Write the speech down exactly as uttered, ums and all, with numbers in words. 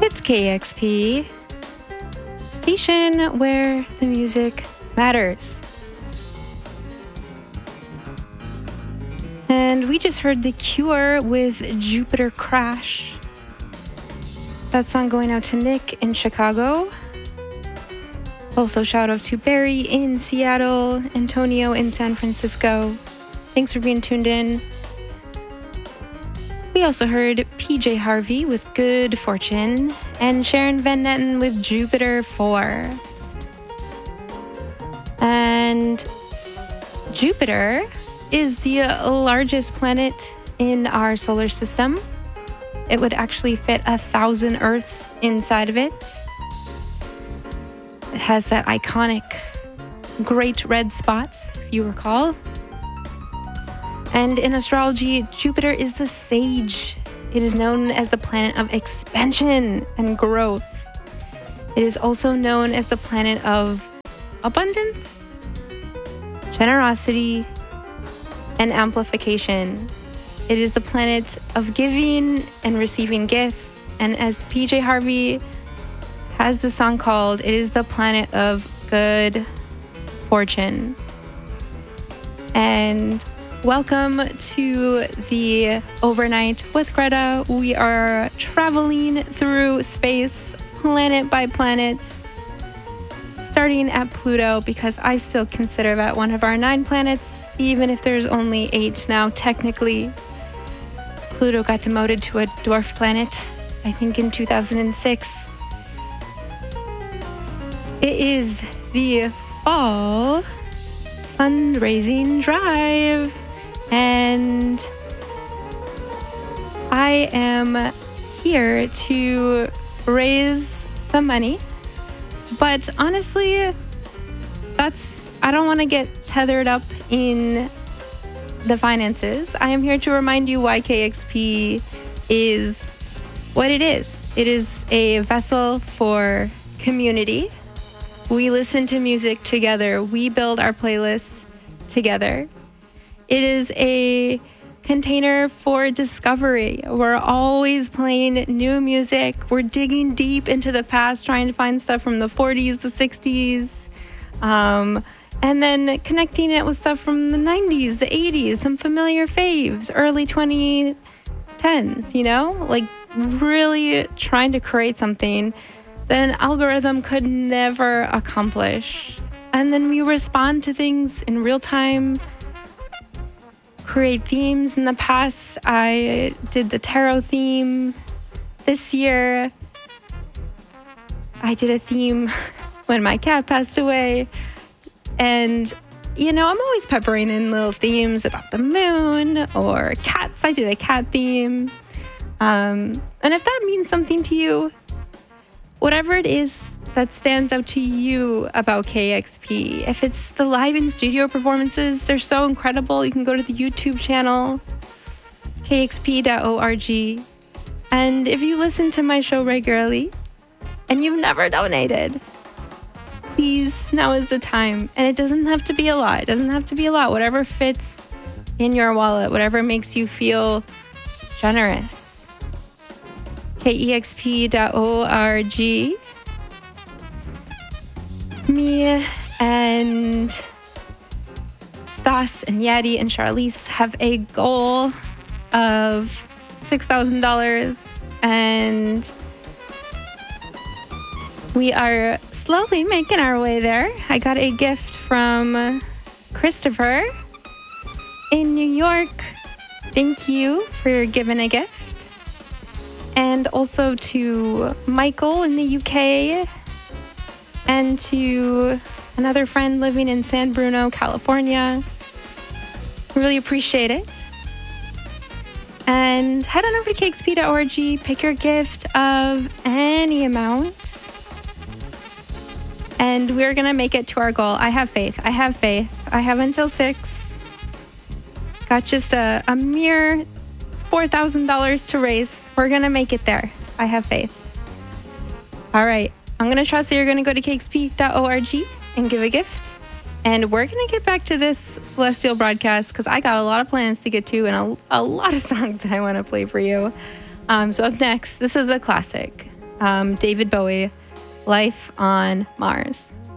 It's K X P, station where the music matters. And we just heard The Cure with Jupiter Crash. That song going out to Nick in Chicago. Also shout out to Barry in Seattle, Antonio in San Francisco. Thanks for being tuned in. We also heard P J Harvey with Good Fortune and Sharon Van Netten with Jupiter four. And Jupiter is the largest planet in our solar system. It would actually fit a thousand Earths inside of it. It has that iconic great red spot, if you recall. And in astrology, Jupiter is the sage. It is known as the planet of expansion and growth. It is also known as the planet of abundance, generosity, and amplification. It is the planet of giving and receiving gifts. And as P J Harvey has the song called, it is the planet of good fortune. And welcome to the Overnight with Greta. We are traveling through space, planet by planet, starting at Pluto, because I still consider that one of our nine planets, even if there's only eight now, technically. Pluto got demoted to a dwarf planet, I think in two thousand six. It is the fall fundraising drive. And I am here to raise some money. But honestly, that's I don't want to get tethered up in the finances. I am here to remind you why K X P is what it is. It is a vessel for community. We listen to music together. We build our playlists together. It is a container for discovery. We're always playing new music. We're digging deep into the past, trying to find stuff from the forties, the sixties, um, and then connecting it with stuff from the nineties, the eighties, some familiar faves, early twenty tens, you know? Like really trying to create something that an algorithm could never accomplish. And then we respond to things in real time, create themes. In the past, I did the tarot theme. This year, I did a theme when my cat passed away. And, you know, I'm always peppering in little themes about the moon or cats. I did a cat theme. Um, and if that means something to you, whatever it is that stands out to you about K X P. If it's the live in studio performances, they're so incredible. You can go to the YouTube channel, k x p dot org. And if you listen to my show regularly and you've never donated, please, now is the time. And it doesn't have to be a lot. It doesn't have to be a lot. Whatever fits in your wallet, whatever makes you feel generous. k e x p dot org. Me and Stas and Yadi and Charlize have a goal of six thousand dollars, and we are slowly making our way there. I got a gift from Christopher in New York. Thank you for giving a gift. And also to Michael in the U K, and to another friend living in San Bruno, California. Really appreciate it. And head on over to k x p dot org, pick your gift of any amount, and we're gonna make it to our goal. I have faith. I have faith. I have until six. Got just a, a mere four thousand dollars to raise. We're gonna make it there. I have faith. All right. I'm going to trust that you're going to go to k x p dot org and give a gift. And we're going to get back to this celestial broadcast because I got a lot of plans to get to and a, a lot of songs that I want to play for you. Um, so up next, this is a classic. um, David Bowie, Life on Mars.